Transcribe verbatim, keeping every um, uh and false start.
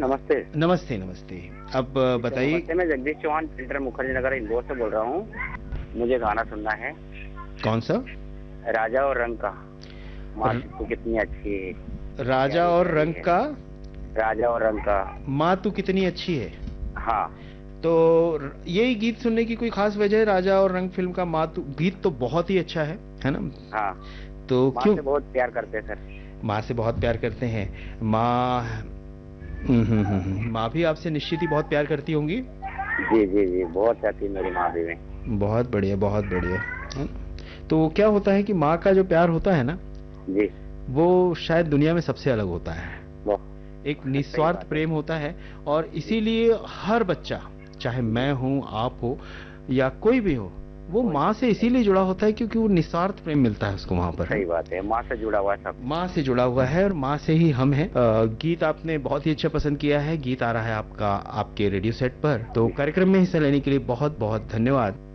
नमस्ते। नमस्ते नमस्ते। अब बताइए। नमस्ते, मैं जगदीश चौहान फिल्टर मुखर्जी नगर इंदौर से बोल रहा हूँ। मुझे गाना सुनना है। कौन सा? राजा और रंग का। माँ तू कितनी अच्छी है। राजा और रंग का। राजा और रंग का। माँ तू कितनी अच्छी है। हाँ। तो यही गीत सुनने की कोई खास वजह है? राजा और रंग फिल्म का माँ तू गीत तो बहुत ही अच्छा है, है ना? हाँ। तो माँ क्यों? से बहुत प्यार करते हैं सर। माँ से बहुत प्यार करते हैं। माँ हम्म हम्म हम्म माँ भी आपसे निश्चित ही बहुत प्यार करती होंगी। जी जी जी, बहुत चाहती है मेरी माँ भी में। बहुत बढ़िया, बहुत बढ़िया। है? तो क्या होता है कि माँ का जो प्यार होता है ना, जी, वो शायद दुनिया में सबसे अलग होता है। वो एक सही निस्वार्थ बात है। प्रेम होता है। और इसीलिए हर बच्चा, चाहे मैं हूं, आप हो या कोई भी हो, वो माँ से इसीलिए जुड़ा होता है क्योंकि वो निस्वार्थ प्रेम मिलता है उसको वहां पर। है? सही बात है, माँ से जुड़ा हुआ है सब। माँ से जुड़ा हुआ है और माँ से ही हम हैं। अ, गीत आपने बहुत ही अच्छा पसंद किया है। गीत आ रहा है आपका आपके रेडियो सेट पर। तो कार्यक्रम में हिस्सा लेने के लिए बहुत बहुत धन्यवाद।